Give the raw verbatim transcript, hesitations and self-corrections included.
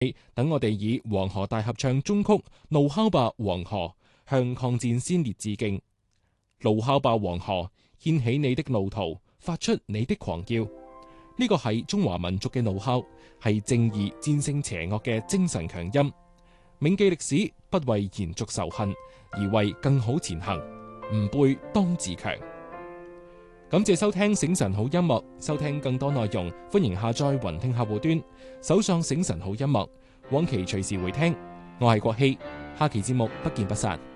等我哋以黃河大合唱中曲《怒吼吧黃河》向抗戰先烈致敬。怒吼吧黃河，掀起你的怒濤，發出你的狂叫。呢個係中華民族嘅怒吼，係正義戰勝邪惡嘅精神強音。銘記歷史，不為延續仇恨，而為更好前行。吾輩當自強。感謝收聽醒晨好音樂，收聽更多內容，歡迎下載雲聽客戶端，搜上醒晨好音樂，往期隨時回聽。我係國希，下期節目不見不散。